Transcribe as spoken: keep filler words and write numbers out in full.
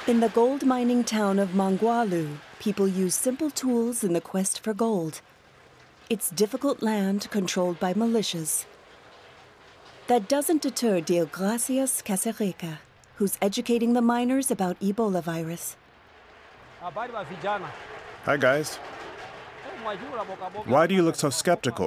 In the gold mining town of Mangualu, people use simple tools in the quest for gold. It's difficult land controlled by militias. That doesn't deter Deogracias Casareca, who's educating the miners about Ebola virus. Hi, guys. Why do you look so skeptical?